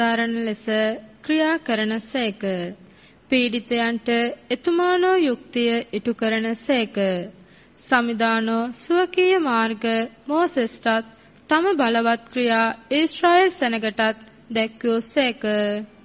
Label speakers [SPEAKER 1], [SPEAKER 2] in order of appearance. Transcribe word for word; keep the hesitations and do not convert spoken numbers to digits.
[SPEAKER 1] ධාරණ ලෙස ක්‍රියා කරන සේක. පීඩිතයන්ට එතුමානෝ යුක්තිය ඉටු කරන සේක. සමිදානෝ සුවකීය මාර්ග මෝසෙස්ටත් තම බලවත් ක්‍රියා ඊශ්‍රායෙල් සෙනගටත් දැක්වූ සේක.